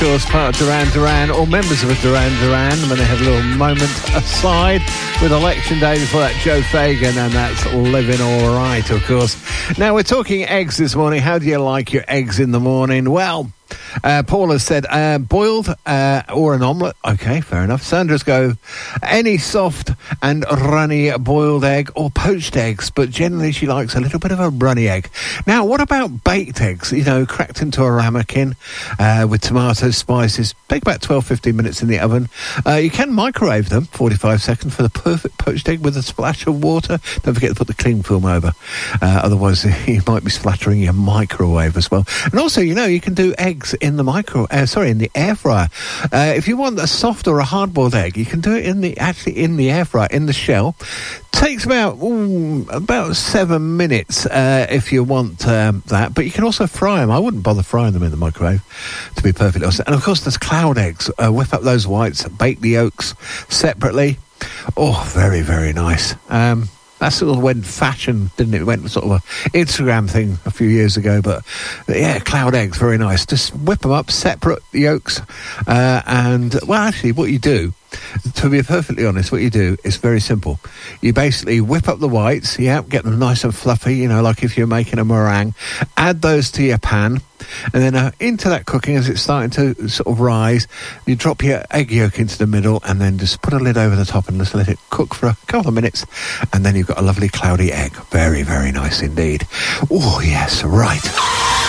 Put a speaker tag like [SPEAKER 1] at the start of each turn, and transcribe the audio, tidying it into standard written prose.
[SPEAKER 1] Part of Duran Duran, or members of a Duran Duran, when they have a little moment aside with election day. Before that, Joe Fagan, and that's Living All Right, of course. Now, we're talking eggs this morning. How do you like your eggs in the morning? Well, Paul has said boiled or an omelette. Okay, fair enough. Sandra's go any soft and runny boiled egg or poached eggs, but generally she likes a little bit of a runny egg. Now, what about baked eggs? You know, cracked into a ramekin with tomatoes, spices. Take about 12-15 minutes in the oven. You can microwave them, 45 seconds, for the perfect poached egg with a splash of water. Don't forget to put the cling film over. Otherwise, you might be splattering your microwave as well. And also, you know, you can do eggs in the in the air fryer. If you want a soft or a hard-boiled egg, you can do it in the air fryer, in the shell. Takes about 7 minutes if you want that, but you can also fry them. I wouldn't bother frying them in the microwave, to be perfectly honest. And of course, there's cloud eggs. Whip up those whites, bake the yolks separately. Oh, very, very nice. That sort of went fashion, didn't it? It went sort of a Instagram thing a few years ago, but yeah, cloud eggs, very nice. Just whip them up, separate the yolks, and, well, actually, what you do, to be perfectly honest, what you do is very simple. You basically whip up the whites, get them nice and fluffy, you know, like if you're making a meringue. Add those to your pan, and then into that cooking, as it's starting to sort of rise, you drop your egg yolk into the middle, and then just put a lid over the top and just let it cook for a couple of minutes, and then you've got a lovely cloudy egg. Very, very nice indeed. Oh, yes, right.